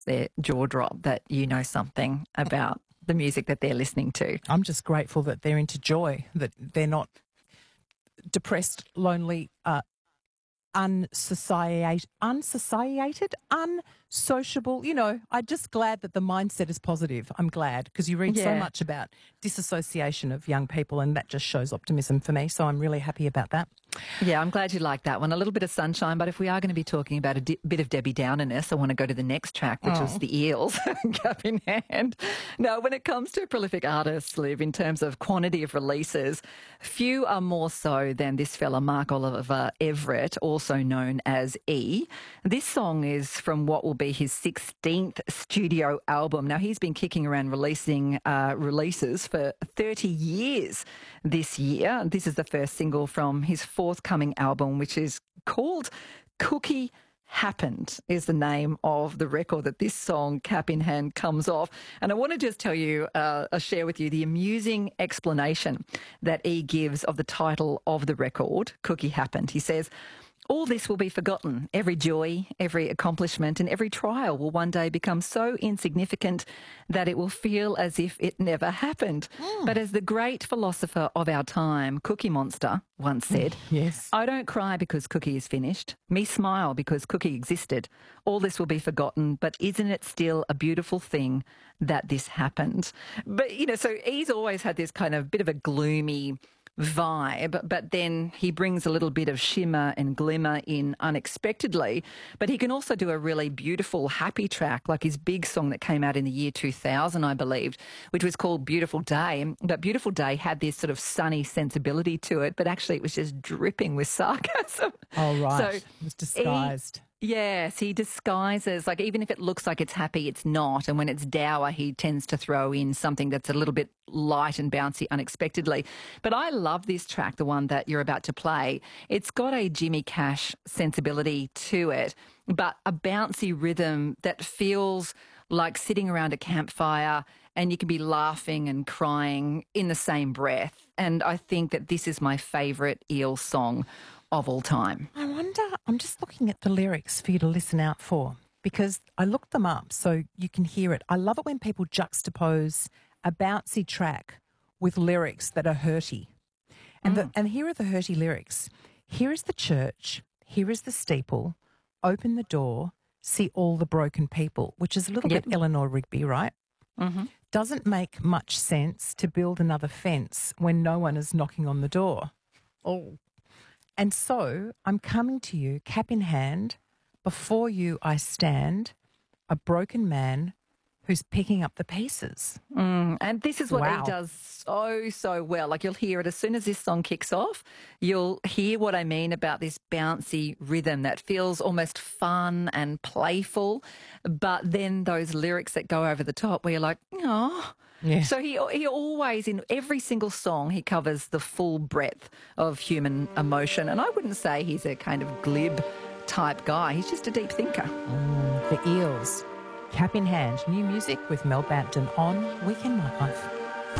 their jaw drop that you know something about the music that they're listening to. I'm just grateful that they're into joy, that they're not depressed, lonely, unsociated, unsociable. You know, I'm just glad that the mindset is positive. I'm glad because you read so much about disassociation of young people and that just shows optimism for me. So I'm really happy about that. Yeah, I'm glad you like that one. A little bit of sunshine, but if we are going to be talking about a bit of Debbie Downerness, I want to go to the next track, which was the Eels, Cap in Hand. Now, when it comes to prolific artists, Liv, in terms of quantity of releases, few are more so than this fella, Mark Oliver Everett, also known as E. This song is from what will be his 16th studio album. Now, he's been kicking around releasing releases for 30 years this year. This is the first single from his forthcoming album, which is called Cookie Happened, is the name of the record that this song, Cap in Hand, comes off. And I want to just tell you, share with you the amusing explanation that E gives of the title of the record, Cookie Happened. He says, "All this will be forgotten. Every joy, every accomplishment and every trial will one day become so insignificant that it will feel as if it never happened." But as the great philosopher of our time, Cookie Monster, once said, Yes. "I don't cry because Cookie is finished. Me smile because Cookie existed. All this will be forgotten, but isn't it still a beautiful thing that this happened?" But, you know, so he's always had this kind of bit of a gloomy vibe, but then he brings a little bit of shimmer and glimmer in unexpectedly. But he can also do a really beautiful, happy track, like his big song that came out in the year 2000, I believe, which was called Beautiful Day. But Beautiful Day had this sort of sunny sensibility to it, but actually it was just dripping with sarcasm. Oh, right. So it was disguised. Yes, he disguises, like even if it looks like it's happy, it's not. And when it's dour, he tends to throw in something that's a little bit light and bouncy unexpectedly. But I love this track, the one that you're about to play. It's got a Jimmy Cash sensibility to it, but a bouncy rhythm that feels like sitting around a campfire and you can be laughing and crying in the same breath. And I think that this is my favourite Eel song of all time. I wonder, I'm just looking at the lyrics for you to listen out for because I looked them up so you can hear it. I love it when people juxtapose a bouncy track with lyrics that are hurty. And here are the hurty lyrics. "Here is the church, here is the steeple, open the door, see all the broken people," which is a little bit Eleanor Rigby, right? Mm-hmm. Doesn't make much sense to build another fence when no one is knocking on the door. Oh. And so I'm coming to you, cap in hand, before you I stand, a broken man who's picking up the pieces. And this is what Wow. he does so well. Like you'll hear it as soon as this song kicks off, you'll hear what I mean about this bouncy rhythm that feels almost fun and playful, but then those lyrics that go over the top where you're like, oh. Yeah. So he always, in every single song, he covers the full breadth of human emotion. And I wouldn't say he's a kind of glib type guy. He's just a deep thinker. The Eels, cap in hand, new music with Mel Bampton on Weekend Nightlife.